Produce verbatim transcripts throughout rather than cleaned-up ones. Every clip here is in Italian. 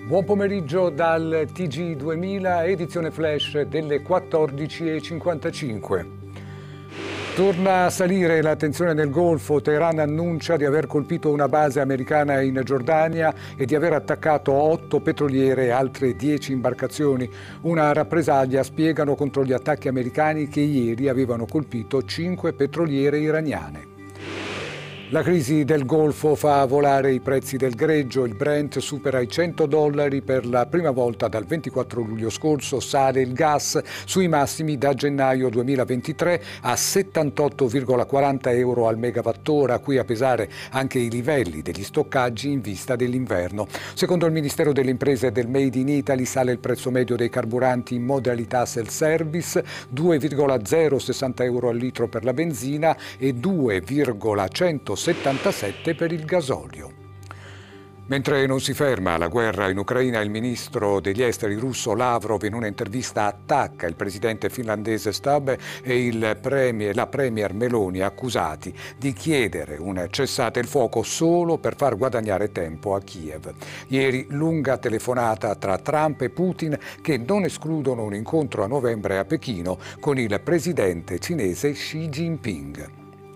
Buon pomeriggio dal T G duemila, edizione flash delle quattordici e cinquantacinque. Torna a salire la tensione nel Golfo. Teheran annuncia di aver colpito una base americana in Giordania e di aver attaccato otto petroliere e altre dieci imbarcazioni. Una rappresaglia, spiegano, contro gli attacchi americani che ieri avevano colpito cinque petroliere iraniane. La crisi del Golfo fa volare i prezzi del greggio. Il Brent supera i cento dollari per la prima volta dal ventiquattro luglio scorso. Sale il gas sui massimi da gennaio duemilaventitré a settantotto virgola quaranta euro al megawattora, qui a pesare anche i livelli degli stoccaggi in vista dell'inverno. Secondo il Ministero delle Imprese e del Made in Italy sale il prezzo medio dei carburanti in modalità self-service, due virgola zero sessanta euro al litro per la benzina e due virgola centosettantasette per il gasolio. Mentre non si ferma la guerra in Ucraina, il ministro degli esteri russo Lavrov in un'intervista attacca il presidente finlandese Stubb e il premier, la premier Meloni, accusati di chiedere un cessate il fuoco solo per far guadagnare tempo a Kiev. Ieri lunga telefonata tra Trump e Putin che non escludono un incontro a novembre a Pechino con il presidente cinese Xi Jinping.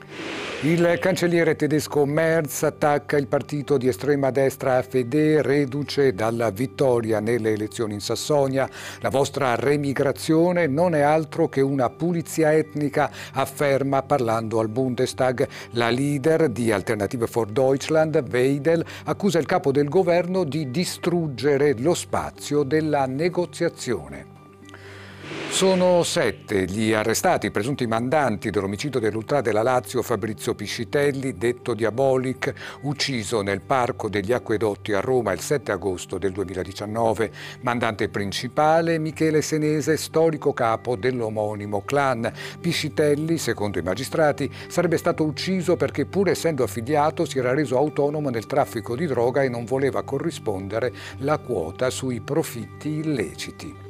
Il cancelliere tedesco Merz attacca il partito di estrema destra A F D, reduce dalla vittoria nelle elezioni in Sassonia. La vostra remigrazione non è altro che una pulizia etnica, afferma parlando al Bundestag. La leader di Alternative for Deutschland, Weidel, accusa il capo del governo di distruggere lo spazio della negoziazione. Sono sette gli arrestati, presunti mandanti dell'omicidio dell'ultra della Lazio Fabrizio Piscitelli, detto Diabolic, ucciso nel Parco degli Acquedotti a Roma il sette agosto del duemiladiciannove. Mandante principale Michele Senese, storico capo dell'omonimo clan. Piscitelli, secondo i magistrati, sarebbe stato ucciso perché, pur essendo affiliato, si era reso autonomo nel traffico di droga e non voleva corrispondere la quota sui profitti illeciti.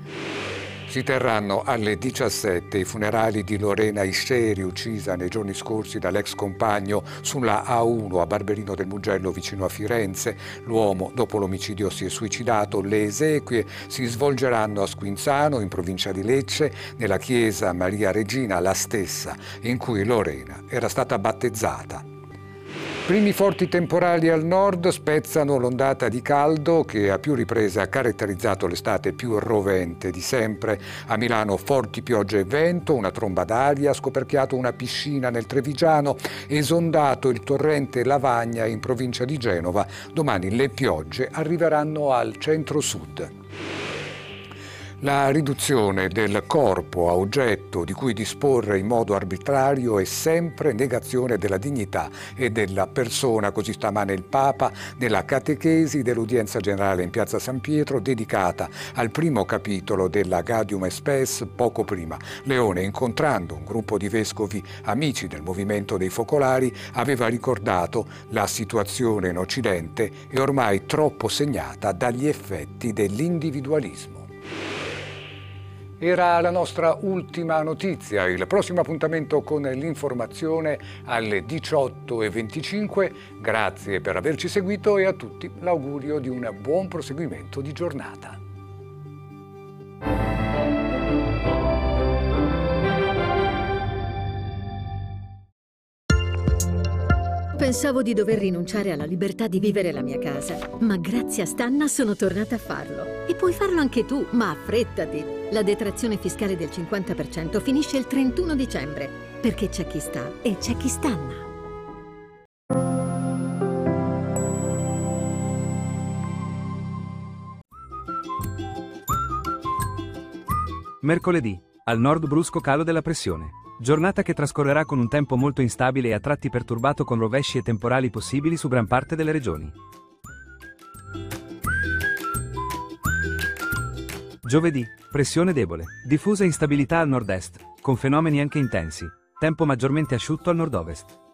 Si terranno alle diciassette i funerali di Lorena Isceri, uccisa nei giorni scorsi dall'ex compagno sulla A uno a Barberino del Mugello vicino a Firenze. L'uomo dopo l'omicidio si è suicidato. Le esequie si svolgeranno a Squinzano, in provincia di Lecce, nella chiesa Maria Regina, la stessa in cui Lorena era stata battezzata. Primi forti temporali al nord spezzano l'ondata di caldo che a più riprese ha caratterizzato l'estate più rovente di sempre. A Milano forti piogge e vento, una tromba d'aria ha scoperchiato una piscina nel Trevigiano, esondato il torrente Lavagna in provincia di Genova. Domani le piogge arriveranno al centro-sud. La riduzione del corpo a oggetto di cui disporre in modo arbitrario è sempre negazione della dignità e della persona, così stamane il Papa nella catechesi dell'udienza generale in Piazza San Pietro dedicata al primo capitolo della Gaudium et Spes poco prima. Leone, incontrando un gruppo di vescovi amici del movimento dei focolari, aveva ricordato la situazione in Occidente è ormai troppo segnata dagli effetti dell'individualismo. Era la nostra ultima notizia. Il prossimo appuntamento con l'informazione alle diciotto e venticinque. Grazie per averci seguito e a tutti l'augurio di un buon proseguimento di giornata. Pensavo di dover rinunciare alla libertà di vivere la mia casa, ma grazie a Stanna sono tornata a farlo. E puoi farlo anche tu, ma affrettati! La detrazione fiscale del cinquanta per cento finisce il trentuno dicembre, perché c'è chi sta e c'è chi stanna. Mercoledì, al nord brusco calo della pressione. Giornata che trascorrerà con un tempo molto instabile e a tratti perturbato con rovesci e temporali possibili su gran parte delle regioni. Giovedì, pressione debole, diffusa instabilità al nord-est, con fenomeni anche intensi, tempo maggiormente asciutto al nord-ovest.